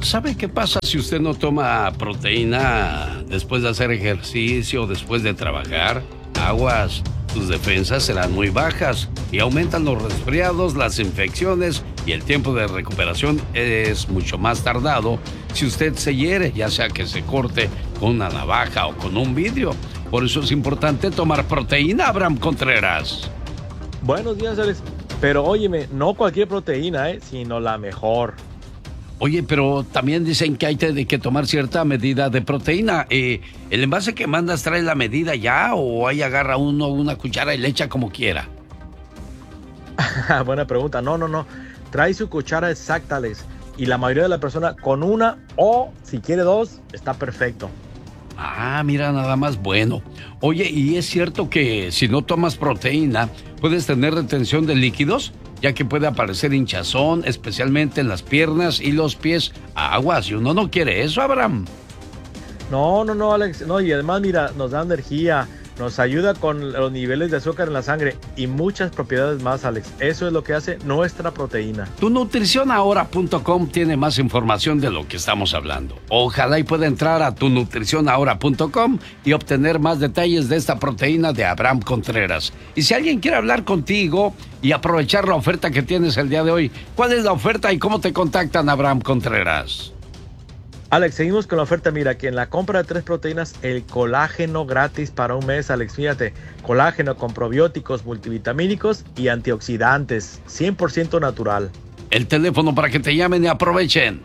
¿sabe qué pasa si usted no toma proteína después de hacer ejercicio, después de trabajar? Aguas, sus defensas serán muy bajas y aumentan los resfriados, las infecciones y el tiempo de recuperación es mucho más tardado si usted se hiere, ya sea que se corte con una navaja o con un vidrio. Por eso es importante tomar proteína, Abraham Contreras. Buenos días, Alex. Pero óyeme, no cualquier proteína, sino la mejor. Oye, pero también dicen que hay que tomar cierta medida de proteína. ¿El envase que mandas trae la medida ya o ahí agarra uno una cuchara y le echa como quiera? Buena pregunta. No. Trae su cuchara exacta, Alex. Y la mayoría de la persona con una o si quiere dos, está perfecto. Ah, mira, nada más bueno. Oye, ¿y es cierto que si no tomas proteína puedes tener retención de líquidos? Ya que puede aparecer hinchazón, especialmente en las piernas y los pies. Aguas, y uno no quiere eso, Abraham. No, Alex. No, y además, mira, nos da energía, nos ayuda con los niveles de azúcar en la sangre y muchas propiedades más, Alex. Eso es lo que hace nuestra proteína. TuNutricionAhora.com tiene más información de lo que estamos hablando. Ojalá y pueda entrar a TuNutricionAhora.com y obtener más detalles de esta proteína de Abraham Contreras. Y si alguien quiere hablar contigo y aprovechar la oferta que tienes el día de hoy, ¿cuál es la oferta y cómo te contactan, Abraham Contreras? Alex, seguimos con la oferta. Mira, que en la compra de 3 proteínas, el colágeno gratis para un mes, Alex. Fíjate, colágeno con probióticos, multivitamínicos y antioxidantes, 100% natural. El teléfono para que te llamen y aprovechen.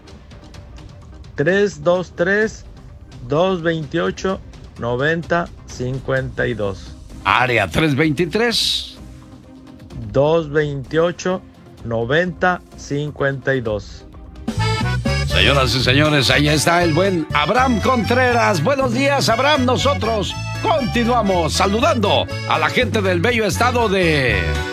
323-228-9052. Área 323. 228-9052. Señoras y señores, ahí está el buen Abraham Contreras. Buenos días, Abraham. Nosotros continuamos saludando a la gente del bello estado de